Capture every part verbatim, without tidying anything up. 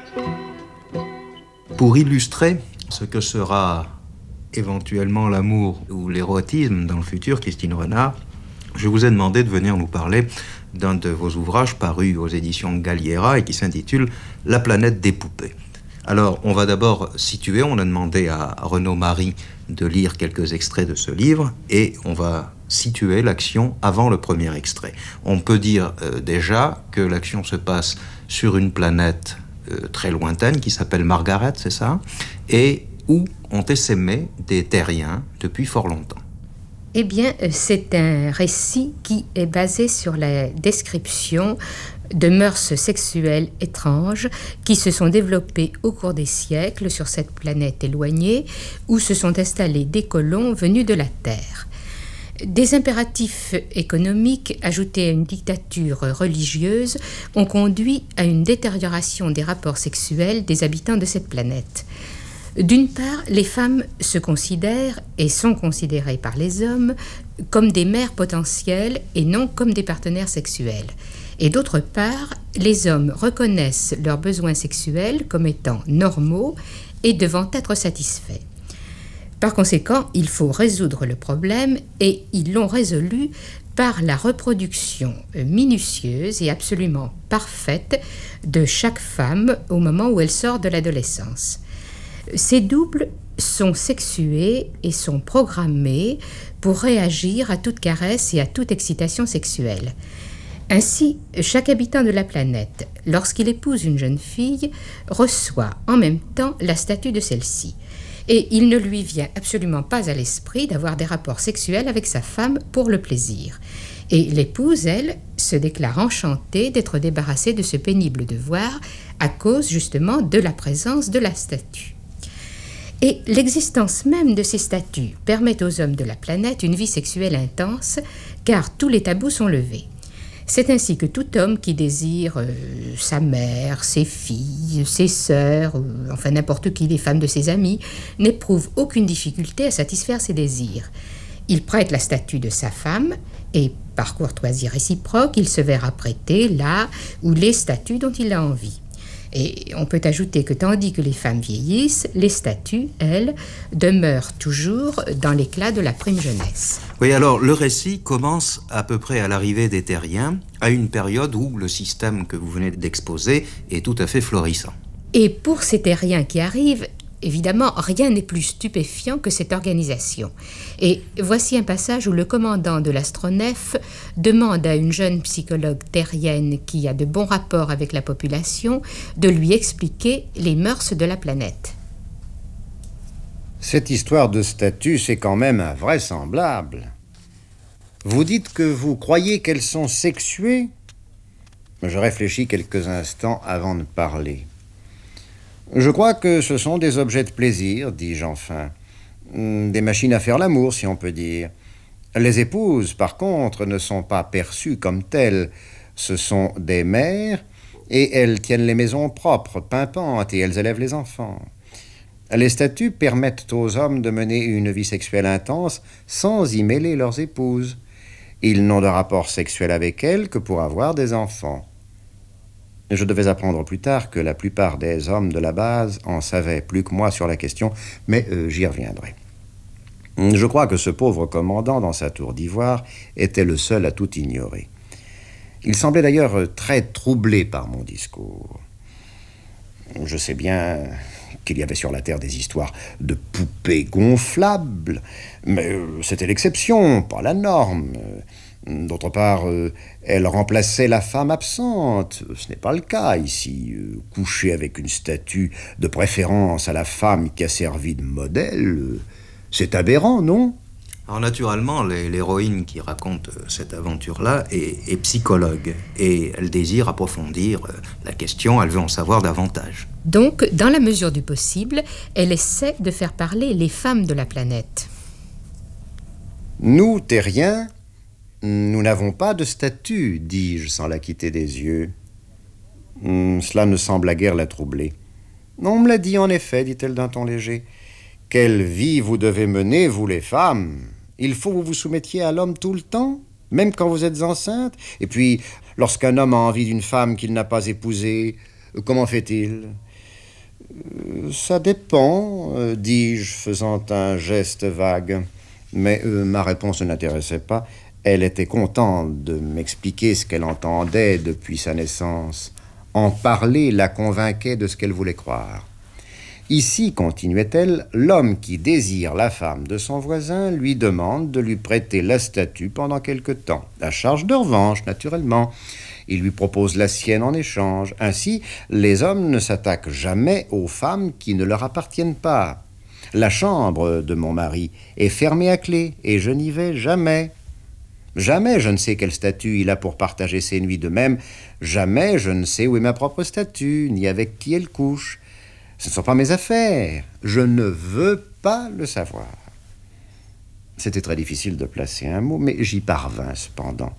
Pour illustrer ce que sera éventuellement l'amour ou l'érotisme dans le futur, Christine Renard, je vous ai demandé de venir nous parler d'un de vos ouvrages parus aux éditions Galliera et qui s'intitule « La planète des poupées ». Alors, on va d'abord situer, on a demandé à Renaud Marie de lire quelques extraits de ce livre et on va situer l'action avant le premier extrait. On peut dire euh, déjà que l'action se passe sur une planète euh, très lointaine qui s'appelle Margaret, c'est ça, et où ont essaimé des terriens depuis fort longtemps. Eh bien, c'est un récit qui est basé sur la description de mœurs sexuelles étranges qui se sont développées au cours des siècles sur cette planète éloignée où se sont installés des colons venus de la Terre. Des impératifs économiques ajoutés à une dictature religieuse ont conduit à une détérioration des rapports sexuels des habitants de cette planète. D'une part, les femmes se considèrent et sont considérées par les hommes comme des mères potentielles et non comme des partenaires sexuels. Et d'autre part, les hommes reconnaissent leurs besoins sexuels comme étant normaux et devant être satisfaits. Par conséquent, il faut résoudre le problème et ils l'ont résolu par la reproduction minutieuse et absolument parfaite de chaque femme au moment où elle sort de l'adolescence. Ces doubles sont sexués et sont programmés pour réagir à toute caresse et à toute excitation sexuelle. Ainsi, chaque habitant de la planète, lorsqu'il épouse une jeune fille, reçoit en même temps la statue de celle-ci. Et il ne lui vient absolument pas à l'esprit d'avoir des rapports sexuels avec sa femme pour le plaisir. Et l'épouse, elle, se déclare enchantée d'être débarrassée de ce pénible devoir à cause justement de la présence de la statue. Et l'existence même de ces statues permet aux hommes de la planète une vie sexuelle intense, car tous les tabous sont levés. C'est ainsi que tout homme qui désire euh, sa mère, ses filles, ses sœurs, euh, enfin n'importe qui, les femmes de ses amis, n'éprouve aucune difficulté à satisfaire ses désirs. Il prête la statue de sa femme et, par courtoisie réciproque, il se verra prêter là ou les statues dont il a envie. Et on peut ajouter que tandis que les femmes vieillissent, les statues, elles, demeurent toujours dans l'éclat de la prime jeunesse. Oui, alors le récit commence à peu près à l'arrivée des terriens, à une période où le système que vous venez d'exposer est tout à fait florissant. Et pour ces terriens qui arrivent, évidemment, rien n'est plus stupéfiant que cette organisation. Et voici un passage où le commandant de l'astronef demande à une jeune psychologue terrienne qui a de bons rapports avec la population de lui expliquer les mœurs de la planète. Cette histoire de statue, c'est quand même invraisemblable. Vous dites que vous croyez qu'elles sont sexuées ? Je réfléchis quelques instants avant de parler. Je crois que ce sont des objets de plaisir, dis-je enfin. Des machines à faire l'amour, si on peut dire. Les épouses, par contre, ne sont pas perçues comme telles. Ce sont des mères, et elles tiennent les maisons propres, pimpantes, et elles élèvent les enfants. Les statues permettent aux hommes de mener une vie sexuelle intense sans y mêler leurs épouses. Ils n'ont de rapport sexuel avec elles que pour avoir des enfants. Je devais apprendre plus tard que la plupart des hommes de la base en savaient plus que moi sur la question, mais euh, j'y reviendrai. Je crois que ce pauvre commandant, dans sa tour d'ivoire, était le seul à tout ignorer. Il semblait d'ailleurs très troublé par mon discours. Je sais bien qu'il y avait sur la Terre des histoires de poupées gonflables, mais euh, c'était l'exception, pas la norme. D'autre part, euh, elle remplaçait la femme absente. Ce n'est pas le cas ici. Euh, coucher avec une statue, de préférence à la femme qui a servi de modèle, euh, c'est aberrant, non ? Alors naturellement, l'héroïne qui raconte cette aventure-là est, est psychologue et elle désire approfondir la question, elle veut en savoir davantage. Donc, dans la mesure du possible, elle essaie de faire parler les femmes de la planète. Nous, terriens, nous n'avons pas de statue, dis-je sans la quitter des yeux. Hum, cela ne semble guère la troubler. On me l'a dit en effet, dit-elle d'un ton léger. Quelle vie vous devez mener, vous les femmes ? Il faut que vous vous soumettiez à l'homme tout le temps, même quand vous êtes enceinte. Et puis, lorsqu'un homme a envie d'une femme qu'il n'a pas épousée, comment fait-il ? Euh, Ça dépend, euh, dis-je, faisant un geste vague. Mais euh, ma réponse ne l'intéressait pas. Elle était contente de m'expliquer ce qu'elle entendait depuis sa naissance. En parler la convainquait de ce qu'elle voulait croire. Ici, continuait-elle, l'homme qui désire la femme de son voisin lui demande de lui prêter la statue pendant quelque temps, à charge de revanche, naturellement. Il lui propose la sienne en échange. Ainsi, les hommes ne s'attaquent jamais aux femmes qui ne leur appartiennent pas. La chambre de mon mari est fermée à clé et je n'y vais jamais. Jamais je ne sais quelle statue il a pour partager ses nuits. De même, jamais je ne sais où est ma propre statue, ni avec qui elle couche. Ce ne sont pas mes affaires. Je ne veux pas le savoir. C'était très difficile de placer un mot, mais j'y parvins cependant.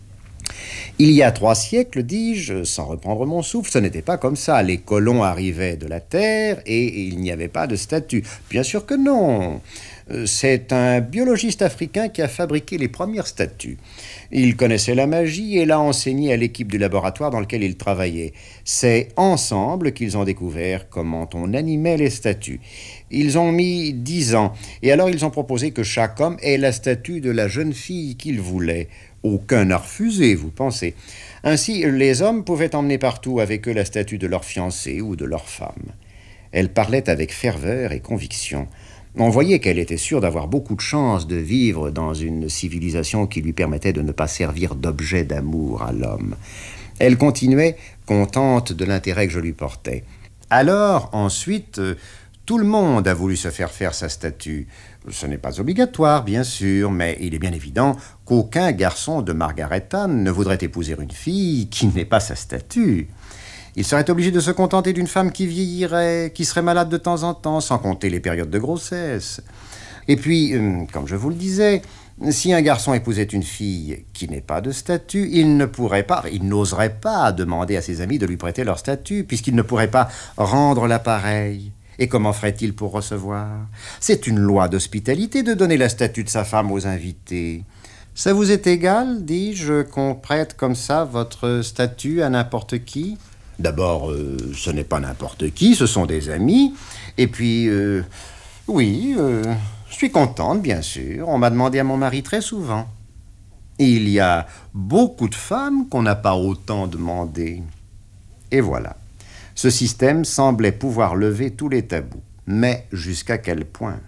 Il y a trois siècles, dis-je, sans reprendre mon souffle, ce n'était pas comme ça. Les colons arrivaient de la terre et il n'y avait pas de statue. Bien sûr que non. C'est un biologiste africain qui a fabriqué les premières statues. Il connaissait la magie et l'a enseignée à l'équipe du laboratoire dans lequel il travaillait. C'est ensemble qu'ils ont découvert comment on animait les statues. Ils ont mis dix ans, et alors ils ont proposé que chaque homme ait la statue de la jeune fille qu'il voulait. Aucun n'a refusé, vous pensez. Ainsi, les hommes pouvaient emmener partout avec eux la statue de leur fiancé ou de leur femme. Elle parlait avec ferveur et conviction. On voyait qu'elle était sûre d'avoir beaucoup de chance de vivre dans une civilisation qui lui permettait de ne pas servir d'objet d'amour à l'homme. Elle continuait, contente de l'intérêt que je lui portais. Alors, ensuite, euh, tout le monde a voulu se faire faire sa statue. Ce n'est pas obligatoire, bien sûr, mais il est bien évident qu'aucun garçon de Margarethan ne voudrait épouser une fille qui n'est pas sa statue. Il serait obligé de se contenter d'une femme qui vieillirait, qui serait malade de temps en temps, sans compter les périodes de grossesse. Et puis, euh, comme je vous le disais, si un garçon épousait une fille qui n'est pas de statue, il ne pourrait pas, il n'oserait pas demander à ses amis de lui prêter leur statue, puisqu'il ne pourrait pas rendre l'appareil. Et comment ferait-il pour recevoir? C'est une loi d'hospitalité de donner la statue de sa femme aux invités. Ça vous est égal, dis-je, qu'on prête comme ça votre statue à n'importe qui? D'abord, euh, ce n'est pas n'importe qui, ce sont des amis. Et puis, euh, oui, euh, je suis contente, bien sûr. On m'a demandé à mon mari très souvent. Il y a beaucoup de femmes qu'on n'a pas autant demandé. Et voilà. Ce système semblait pouvoir lever tous les tabous. Mais jusqu'à quel point?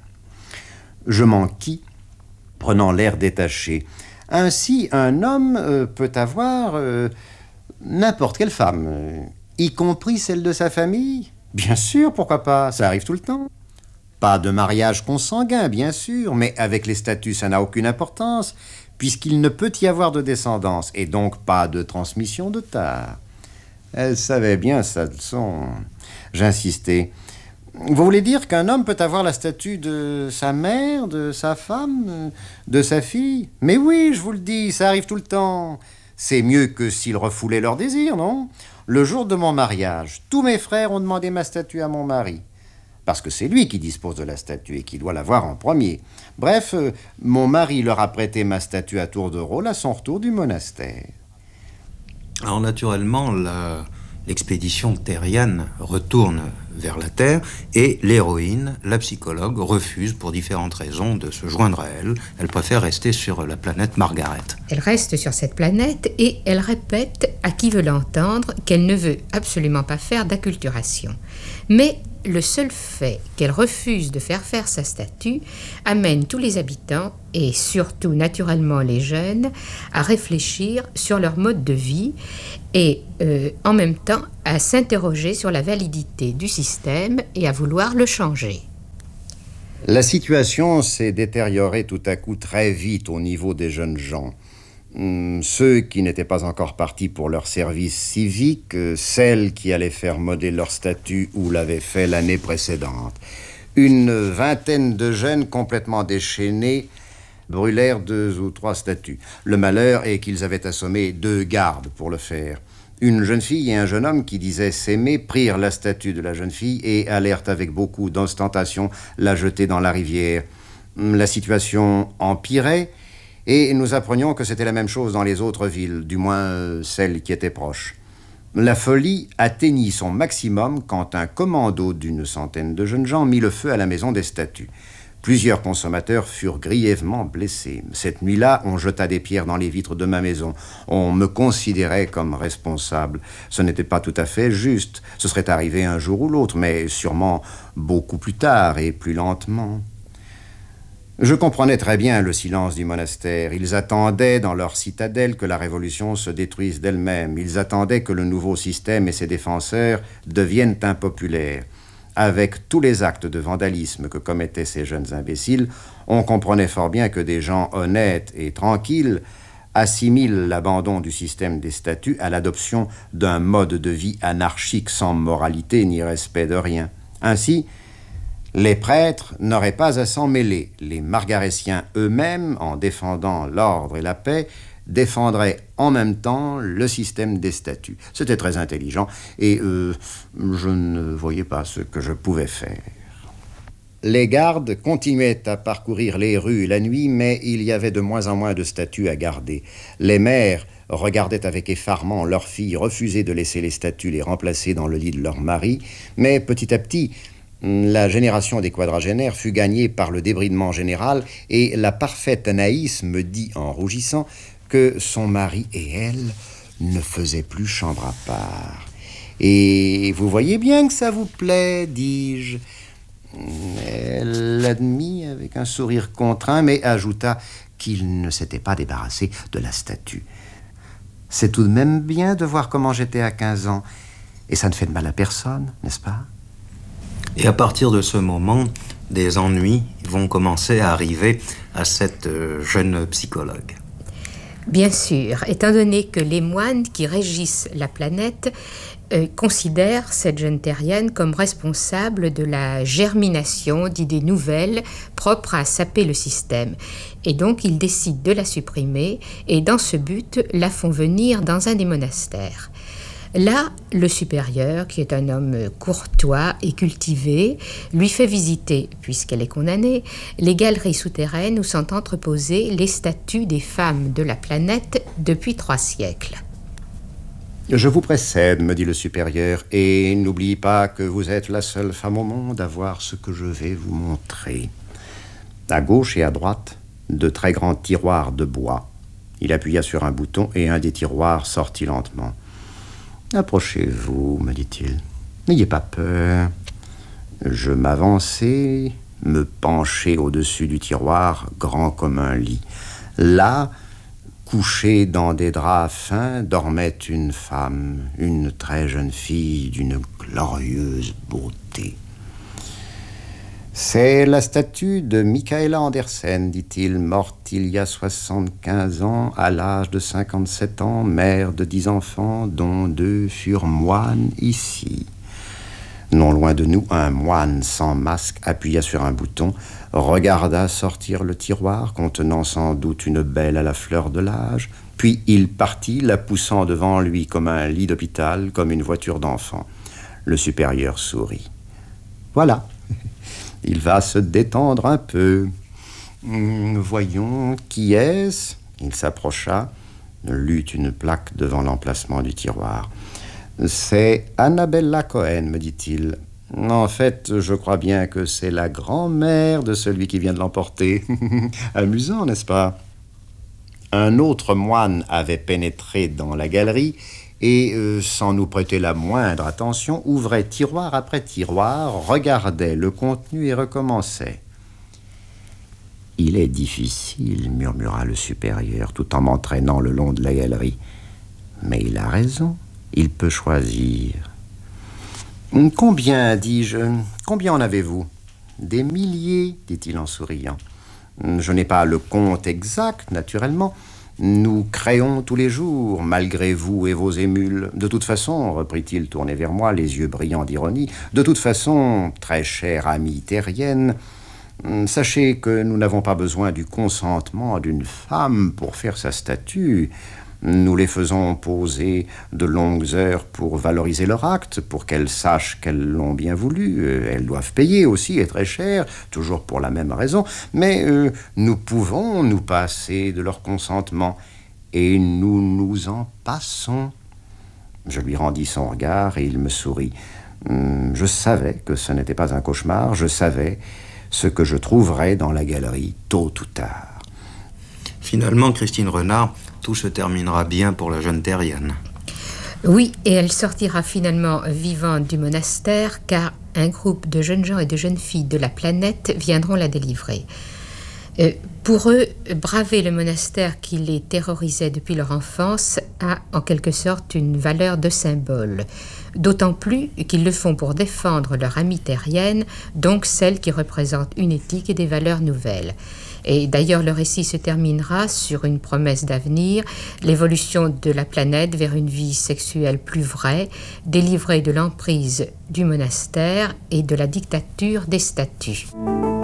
Je m'enquis, prenant l'air détaché. Ainsi, un homme euh, peut avoir euh, n'importe quelle femme, euh, y compris celle de sa famille. Bien sûr, pourquoi pas, ça arrive tout le temps. Pas de mariage consanguin, bien sûr, mais avec les statuts, ça n'a aucune importance, puisqu'il ne peut y avoir de descendance, et donc pas de transmission de tard. Elle savait bien sa leçon. J'insistais. Vous voulez dire qu'un homme peut avoir la statue de sa mère, de sa femme, de sa fille? Mais oui, je vous le dis, ça arrive tout le temps. C'est mieux que s'ils refoulaient leurs désirs, non? Le jour de mon mariage, tous mes frères ont demandé ma statue à mon mari. Parce que c'est lui qui dispose de la statue et qui doit l'avoir en premier. Bref, euh, mon mari leur a prêté ma statue à tour de rôle à son retour du monastère. Alors naturellement, la, l'expédition terrienne retourne vers la Terre et l'héroïne, la psychologue, refuse pour différentes raisons de se joindre à elle. Elle préfère rester sur la planète Margaret. Elle reste sur cette planète et elle répète à qui veut l'entendre qu'elle ne veut absolument pas faire d'acculturation. Mais le seul fait qu'elle refuse de faire faire sa statue amène tous les habitants, et surtout naturellement les jeunes, à réfléchir sur leur mode de vie et euh, en même temps à s'interroger sur la validité du système et à vouloir le changer. La situation s'est détériorée tout à coup très vite au niveau des jeunes gens. Ceux qui n'étaient pas encore partis pour leur service civique, celles qui allaient faire modeler leur statut ou l'avaient fait l'année précédente. Une vingtaine de jeunes complètement déchaînés brûlèrent deux ou trois statues. Le malheur est qu'ils avaient assommé deux gardes pour le faire. Une jeune fille et un jeune homme qui disaient s'aimer prirent la statue de la jeune fille et allèrent avec beaucoup d'ostentation la jeter dans la rivière. La situation empirait, et nous apprenions que c'était la même chose dans les autres villes, du moins euh, celles qui étaient proches. La folie atteignit son maximum quand un commando d'une centaine de jeunes gens mit le feu à la maison des statues. Plusieurs consommateurs furent grièvement blessés. Cette nuit-là, on jeta des pierres dans les vitres de ma maison. On me considérait comme responsable. Ce n'était pas tout à fait juste. Ce serait arrivé un jour ou l'autre, mais sûrement beaucoup plus tard et plus lentement. Je comprenais très bien le silence du monastère. Ils attendaient dans leur citadelle que la révolution se détruise d'elle-même. Ils attendaient que le nouveau système et ses défenseurs deviennent impopulaires. Avec tous les actes de vandalisme que commettaient ces jeunes imbéciles, on comprenait fort bien que des gens honnêtes et tranquilles assimilent l'abandon du système des statues à l'adoption d'un mode de vie anarchique sans moralité ni respect de rien. Ainsi, les prêtres n'auraient pas à s'en mêler. Les margarésiens eux-mêmes, en défendant l'ordre et la paix, défendraient en même temps le système des statues. C'était très intelligent et euh, je ne voyais pas ce que je pouvais faire. Les gardes continuaient à parcourir les rues la nuit, mais il y avait de moins en moins de statues à garder. Les mères regardaient avec effarement leurs filles refuser de laisser les statues les remplacer dans le lit de leur mari, mais petit à petit, la génération des quadragénaires fut gagnée par le débridement général et la parfaite Anaïs me dit en rougissant que son mari et elle ne faisaient plus chambre à part. « Et vous voyez bien que ça vous plaît, dis-je. » Elle l'admit avec un sourire contraint, mais ajouta qu'il ne s'était pas débarrassé de la statue. « C'est tout de même bien de voir comment j'étais à quinze ans, et ça ne fait de mal à personne, n'est-ce pas ?» Et à partir de ce moment, des ennuis vont commencer à arriver à cette jeune psychologue. Bien sûr, étant donné que les moines qui régissent la planète euh, considèrent cette jeune terrienne comme responsable de la germination d'idées nouvelles propres à saper le système. Et donc, ils décident de la supprimer et dans ce but, la font venir dans un des monastères. Là, le supérieur, qui est un homme courtois et cultivé, lui fait visiter, puisqu'elle est condamnée, les galeries souterraines où sont entreposées les statues des femmes de la planète depuis trois siècles. « Je vous précède, me dit le supérieur, et n'oubliez pas que vous êtes la seule femme au monde à voir ce que je vais vous montrer. » À gauche et à droite, de très grands tiroirs de bois. Il appuya sur un bouton et un des tiroirs sortit lentement. « Approchez-vous, me dit-il. N'ayez pas peur. » Je m'avançai, me penchai au-dessus du tiroir, grand comme un lit. Là, couchée dans des draps fins, dormait une femme, une très jeune fille d'une glorieuse beauté. « C'est la statue de Michaela Andersen, dit-il, morte il y a soixante-quinze ans, à l'âge de cinquante-sept ans, mère de dix enfants, dont deux furent moines ici. » Non loin de nous, un moine sans masque appuya sur un bouton, regarda sortir le tiroir contenant sans doute une belle à la fleur de l'âge, puis il partit, la poussant devant lui comme un lit d'hôpital, comme une voiture d'enfant. Le supérieur sourit. « Voilà. Il va se détendre un peu. Hum, voyons, qui est-ce » Il s'approcha, lut une plaque devant l'emplacement du tiroir. « C'est Annabella Cohen, me dit-il. En fait, je crois bien que c'est la grand-mère de celui qui vient de l'emporter. Amusant, n'est-ce pas ?» Un autre moine avait pénétré dans la galerie et, euh, sans nous prêter la moindre attention, ouvrait tiroir après tiroir, regardait le contenu et recommençait. « Il est difficile, murmura le supérieur, tout en m'entraînant le long de la galerie. Mais il a raison, il peut choisir. »« Combien, dis-je, combien en avez-vous ?»« Des milliers, dit-il en souriant. Je n'ai pas le compte exact, naturellement. Nous créons tous les jours, malgré vous et vos émules. De toute façon, reprit-il tourné vers moi, les yeux brillants d'ironie, de toute façon, très chère amie terrienne, sachez que nous n'avons pas besoin du consentement d'une femme pour faire sa statue. Nous les faisons poser de longues heures pour valoriser leur acte, pour qu'elles sachent qu'elles l'ont bien voulu. Elles doivent payer aussi, et très cher, toujours pour la même raison. Mais euh, nous pouvons nous passer de leur consentement, et nous nous en passons. Je lui rendis son regard et il me sourit. Je savais que ce n'était pas un cauchemar, je savais ce que je trouverais dans la galerie tôt ou tard. Finalement, Christine Renard, tout se terminera bien pour la jeune terrienne. Oui, et elle sortira finalement vivante du monastère, car un groupe de jeunes gens et de jeunes filles de la planète viendront la délivrer. Euh, pour eux, braver le monastère qui les terrorisait depuis leur enfance a en quelque sorte une valeur de symbole. D'autant plus qu'ils le font pour défendre leur amie terrienne, donc celle qui représente une éthique et des valeurs nouvelles. Et d'ailleurs, le récit se terminera sur une promesse d'avenir, l'évolution de la planète vers une vie sexuelle plus vraie, délivrée de l'emprise du monastère et de la dictature des statues.